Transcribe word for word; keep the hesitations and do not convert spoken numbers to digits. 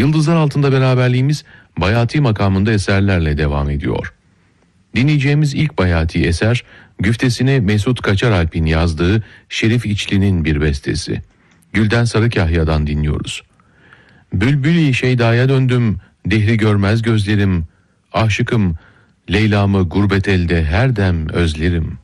Yıldızlar Altında beraberliğimiz Bayati makamında eserlerle devam ediyor. Dinleyeceğimiz ilk Bayati eser, güftesini Mesut Kaçaralp'in yazdığı Şerif İçli'nin bir bestesi. Gülden Sarıkahya'dan dinliyoruz. Bülbül-i Şeyda'ya döndüm, dehri görmez gözlerim, aşıkım, Leyla'mı gurbet elde her dem özlerim.